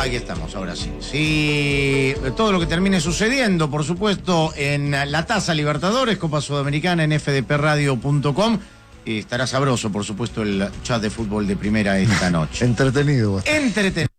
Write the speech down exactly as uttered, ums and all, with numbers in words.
Aquí estamos, ahora sí. Sí, todo lo que termine sucediendo, por supuesto, en la Taza Libertadores, Copa Sudamericana, en f d p radio punto com. Y estará sabroso, por supuesto, el chat de fútbol de primera esta noche. Entretenido. Entretenido.